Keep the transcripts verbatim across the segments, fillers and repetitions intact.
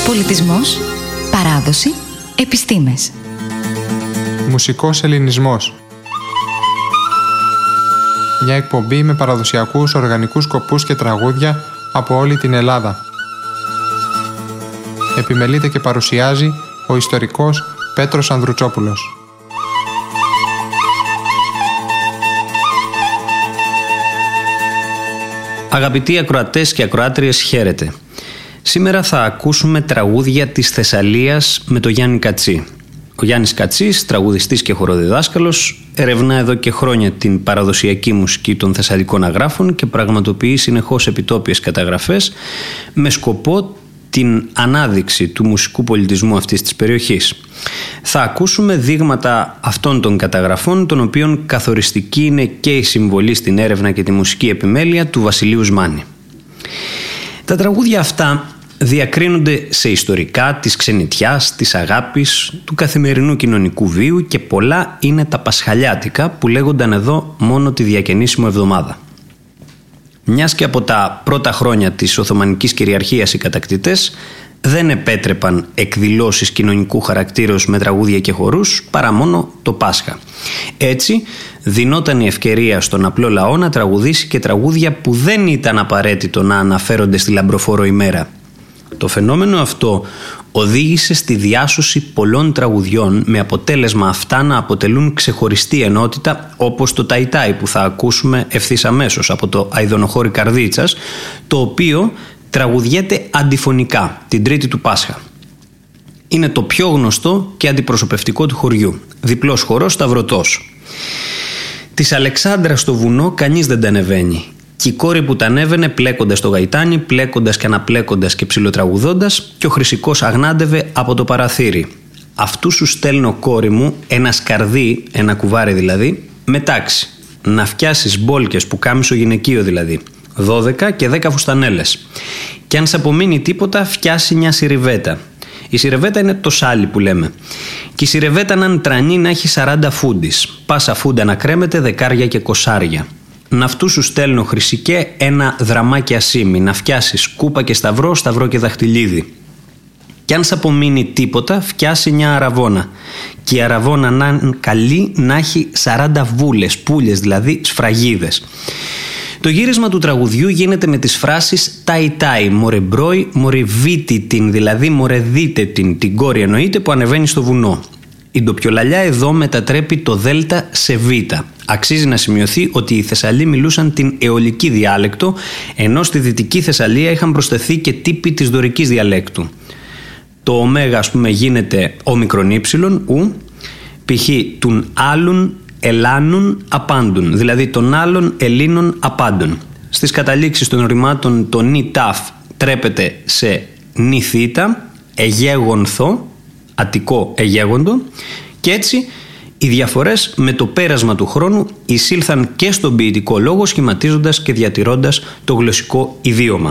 Πολιτισμός, παράδοση, επιστήμες. Μουσικός ελληνισμός. Μια εκπομπή με παραδοσιακούς οργανικούς σκοπούς και τραγούδια από όλη την Ελλάδα. Επιμελείται και παρουσιάζει ο ιστορικός Πέτρος Ανδρουτσόπουλος. Αγαπητοί ακροατές και ακροάτριες, χαίρετε. Σήμερα θα ακούσουμε τραγούδια της Θεσσαλίας με τον Γιάννη Κατσή. Ο Γιάννης Κατσής, τραγουδιστής και χοροδιδάσκαλος, ερευνά εδώ και χρόνια την παραδοσιακή μουσική των θεσσαλικών αγράφων και πραγματοποιεί συνεχώς επιτόπιες καταγραφές με σκοπό την ανάδειξη του μουσικού πολιτισμού αυτής της περιοχής. Θα ακούσουμε δείγματα αυτών των καταγραφών, των οποίων καθοριστική είναι και η συμβολή στην έρευνα και τη μουσική επιμέλεια του Βασιλείου Σμάνη. Τα τραγούδια αυτά διακρίνονται σε ιστορικά της ξενιτιάς, της αγάπης, του καθημερινού κοινωνικού βίου και πολλά είναι τα πασχαλιάτικα που λέγονταν εδώ μόνο τη διακαινήσιμο εβδομάδα. Μιας και από τα πρώτα χρόνια της Οθωμανικής κυριαρχίας οι κατακτητές δεν επέτρεπαν εκδηλώσεις κοινωνικού χαρακτήρως με τραγούδια και χορούς παρά μόνο το Πάσχα. Έτσι δινόταν η ευκαιρία στον απλό λαό να τραγουδήσει και τραγούδια που δεν ήταν απαραίτητο να αναφέρονται στη λαμπροφόρο ημέρα. Το φαινόμενο αυτό οδήγησε στη διάσωση πολλών τραγουδιών με αποτέλεσμα αυτά να αποτελούν ξεχωριστή ενότητα, όπως το Ταϊτάι που θα ακούσουμε ευθύς αμέσως από το Αηδονοχώρι Καρδίτσας, το οποίο τραγουδιέται αντιφωνικά την Τρίτη του Πάσχα. Είναι το πιο γνωστό και αντιπροσωπευτικό του χωριού. Διπλός χορός σταυρωτός. Της Αλεξάνδρας στο βουνό κανείς δεν τα ανεβαίνει. Και η κόρη που τα ανέβαινε πλέκοντας το γαϊτάνι, πλέκοντας και αναπλέκοντας και ψιλοτραγουδώντας, και ο Χρυσικός αγνάντευε από το παραθύρι. Αυτού σου στέλνω, κόρη μου, ένα σκαρδί, ένα κουβάρι δηλαδή, με τάξη. Να φτιάσεις μπόλκες που κάμισο γυναικείο δηλαδή. δώδεκα και δέκα φουστανέλες. Και αν σ' απομείνει τίποτα, φτιάσει μια σιριβέτα. Η σιρεβέτα είναι το σάλι που λέμε. Και η σιρεβέτα να είναι τρανή, να έχει σαράντα φούντις. Πάσα φούντα να κρέμεται δεκάρια και κοσάρια. Να αυτού σου στέλνω, Χρυσικέ, ένα δραμάκι ασίμι, να φτιάσεις κούπα και σταυρό, σταυρό και δαχτυλίδι. Κι αν σ' απομείνει τίποτα, φτιάσει μια αραβώνα. Και η αραβώνα να είναι καλή, να έχει σαράντα βούλες, πουλιες δηλαδή, σφραγίδες. Το γύρισμα του τραγουδιού γίνεται με τις φράσεις «Ταϊτάι, μωρε μπρόι, μωρε βίτη την», δηλαδή «μωρε δείτε την», την κόρη εννοείται που ανεβαίνει στο βουνό. Η ντοπιολαλιά εδώ μετατρέπει το δέλτα σε βήτα. Αξίζει να σημειωθεί ότι οι Θεσσαλοί μιλούσαν την αιωλική διάλεκτο, ενώ στη δυτική Θεσσαλία είχαν προσθεθεί και τύποι της δωρικής διαλέκτου. Το ωμέγα, ας πούμε, γίνεται όμικρον ύψιλον, ου, π.χ. «τουν άλλουν ελάνουν απάντουν», δηλαδή «των άλλων Ελλήνων απάντων». Στις καταλήξεις των ρημάτων το νι τάφ τρέπεται σε νι θήτα, εγέγονθο, αττικό εγέγοντο, και έτσι οι διαφορές με το πέρασμα του χρόνου εισήλθαν και στον ποιητικό λόγο, σχηματίζοντας και διατηρώντας το γλωσσικό ιδίωμα.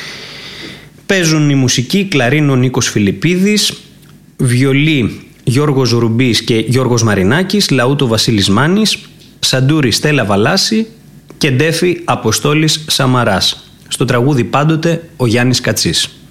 Παίζουν η μουσική κλαρίνο Νίκος Φιλιππίδης, βιολί Γιώργος Ρουμπής και Γιώργος Μαρινάκης, λαούτο Βασίλης Μάνης, σαντούρι Στέλλα Βαλάση και ντέφι Αποστόλης Σαμαράς. Στο τραγούδι πάντοτε ο Γιάννης Κατσής.